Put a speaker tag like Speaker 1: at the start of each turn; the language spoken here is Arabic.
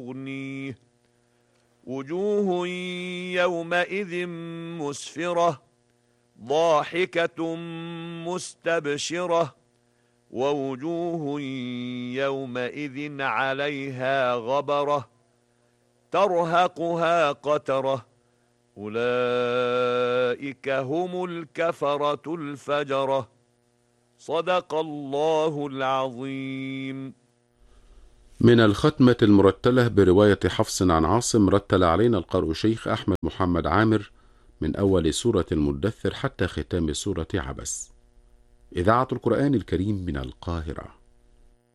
Speaker 1: يغنيه وجوه يومئذ مسفرة ضاحكة مستبشرة ووجوه يومئذ عليها غبرة ترهقها قترة أولئك هم الكفرة الفجرة صدق الله العظيم.
Speaker 2: من الختمة المرتلة برواية حفص عن عاصم، رتل علينا القارئ شيخ أحمد محمد عامر من أول سورة المدثر حتى ختام سورة عبس. إذاعة القرآن الكريم من القاهرة.